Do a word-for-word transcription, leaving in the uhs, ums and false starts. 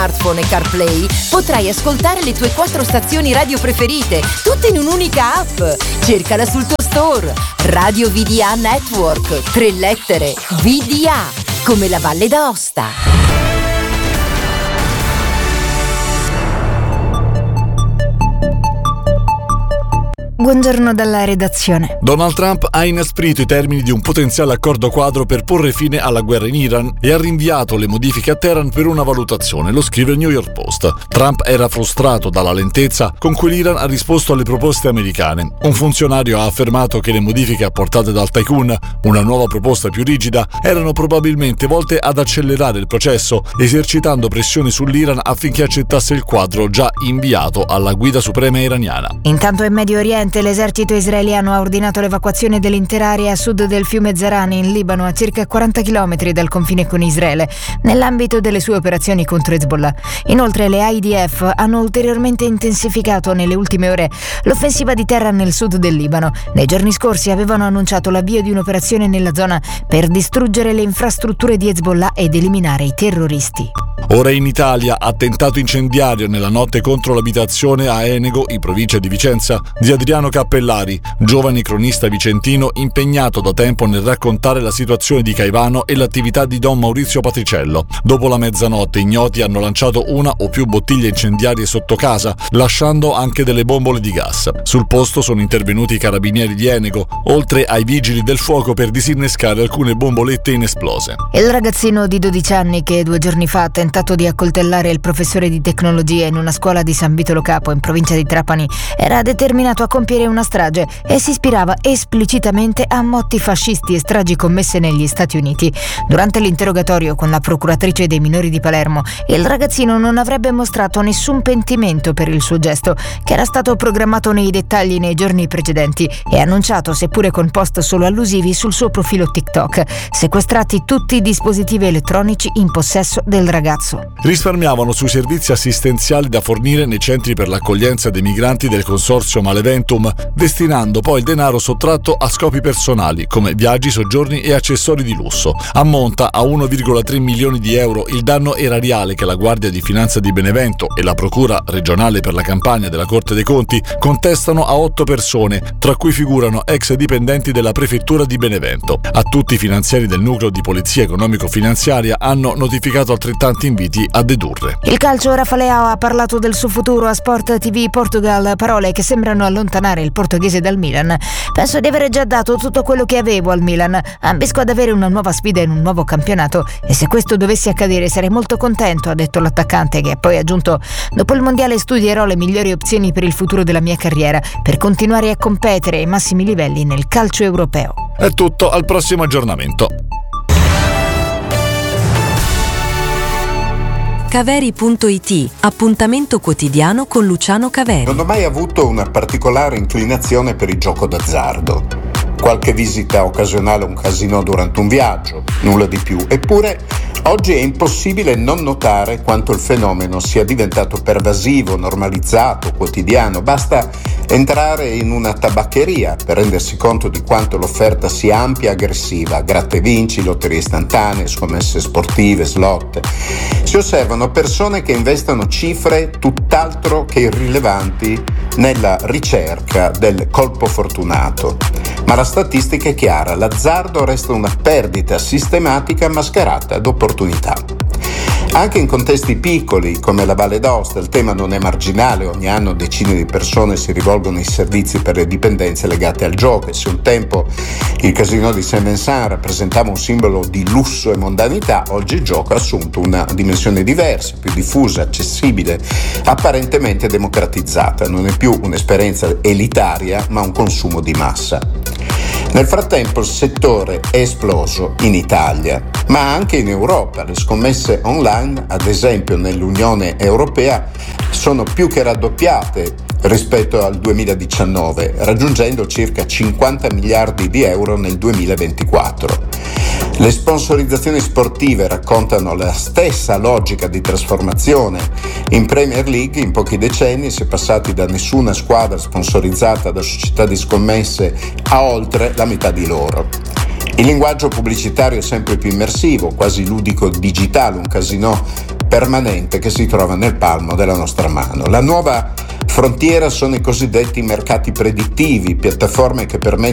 smartphone e CarPlay potrai ascoltare le tue quattro stazioni radio preferite, tutte in un'unica app. Cercala sul tuo store. Radio V D A Network, tre lettere, V D A, come la Valle d'Aosta. Buongiorno dalla redazione. Donald Trump ha inasprito i termini di un potenziale accordo quadro per porre fine alla guerra in Iran e ha rinviato le modifiche a Teheran per una valutazione, lo scrive il New York Post. Trump era frustrato dalla lentezza con cui l'Iran ha risposto alle proposte americane. Un funzionario ha affermato che le modifiche apportate dal tycoon, una nuova proposta più rigida, erano probabilmente volte ad accelerare il processo, esercitando pressioni sull'Iran affinché accettasse il quadro già inviato alla guida suprema iraniana. Intanto in Medio Oriente l'esercito israeliano ha ordinato l'evacuazione dell'intera area a sud del fiume Zarani in Libano, a circa quaranta chilometri dal confine con Israele, nell'ambito delle sue operazioni contro Hezbollah. Inoltre le I D F hanno ulteriormente intensificato nelle ultime ore l'offensiva di terra nel sud del Libano. Nei giorni scorsi avevano annunciato l'avvio di un'operazione nella zona per distruggere le infrastrutture di Hezbollah ed eliminare i terroristi. Ora in Italia, attentato incendiario nella notte contro l'abitazione a Enego, in provincia di Vicenza, di Adriano Cappellari, giovane cronista vicentino impegnato da tempo nel raccontare la situazione di Caivano e l'attività di Don Maurizio Patriciello. Dopo la mezzanotte ignoti hanno lanciato una o più bottiglie incendiarie sotto casa, lasciando anche delle bombole di gas. Sul posto sono intervenuti i carabinieri di Enego, oltre ai vigili del fuoco, per disinnescare alcune bombolette inesplose. Il ragazzino di dodici anni che due giorni fa ha tentato di accoltellare il professore di tecnologia in una scuola di San Vitolo Capo in provincia di Trapani era determinato a compiere una strage e si ispirava esplicitamente a motti fascisti e stragi commesse negli Stati Uniti. Durante l'interrogatorio con la procuratrice dei minori di Palermo, il ragazzino non avrebbe mostrato nessun pentimento per il suo gesto, che era stato programmato nei dettagli nei giorni precedenti e annunciato, seppure con post solo allusivi, sul suo profilo TikTok. Sequestrati tutti i dispositivi elettronici in possesso del ragazzo. Risparmiavano sui servizi assistenziali da fornire nei centri per l'accoglienza dei migranti del consorzio Maleventum, destinando poi il denaro sottratto a scopi personali come viaggi, soggiorni e accessori di lusso. Ammonta a uno virgola tre milioni di euro il danno erariale che la Guardia di Finanza di Benevento e la Procura regionale per la Campania della Corte dei Conti contestano a otto persone, tra cui figurano ex dipendenti della Prefettura di Benevento. A tutti i finanziari del nucleo di polizia economico-finanziaria hanno notificato altrettanti inviti a dedurre. Il calcio. Rafa Leao ha parlato del suo futuro a Sport T V Portugal, parole che sembrano allontanare il portoghese dal Milan. Penso di avere già dato tutto quello che avevo al Milan, ambisco ad avere una nuova sfida in un nuovo campionato e se questo dovesse accadere sarei molto contento, ha detto l'attaccante, che ha poi aggiunto: dopo il mondiale studierò le migliori opzioni per il futuro della mia carriera per continuare a competere ai massimi livelli nel calcio europeo. È tutto, al prossimo aggiornamento. Caveri punto it, appuntamento quotidiano con Luciano Caveri. Non ho mai avuto una particolare inclinazione per il gioco d'azzardo. Qualche visita occasionale a un casinò durante un viaggio, nulla di più. Eppure oggi è impossibile non notare quanto il fenomeno sia diventato pervasivo, normalizzato, quotidiano. Basta entrare in una tabaccheria per rendersi conto di quanto l'offerta sia ampia e aggressiva. Gratta e vinci, lotterie istantanee, scommesse sportive, slot. Si osservano persone che investono cifre tutt'altro che irrilevanti nella ricerca del colpo fortunato. Ma la statistica è chiara: l'azzardo resta una perdita sistematica mascherata ad opportunità. Anche in contesti piccoli come la Valle d'Aosta il tema non è marginale. Ogni anno decine di persone si rivolgono ai servizi per le dipendenze legate al gioco e se un tempo il casino di Saint-Vincent rappresentava un simbolo di lusso e mondanità, oggi il gioco ha assunto una dimensione diversa, più diffusa, accessibile, apparentemente democratizzata. Non è più un'esperienza elitaria ma un consumo di massa. Nel frattempo il settore è esploso in Italia, ma anche in Europa. Le scommesse online, ad esempio nell'Unione Europea, sono più che raddoppiate rispetto al duemiladiciannove, raggiungendo circa cinquanta miliardi di euro nel duemilaventiquattro. Le sponsorizzazioni sportive raccontano la stessa logica di trasformazione. In Premier League in pochi decenni si è passati da nessuna squadra sponsorizzata da società di scommesse a oltre la metà di loro. Il linguaggio pubblicitario è sempre più immersivo, quasi ludico digitale. Un casinò permanente che si trova nel palmo della nostra mano. La nuova frontiera sono i cosiddetti mercati predittivi, piattaforme che permettono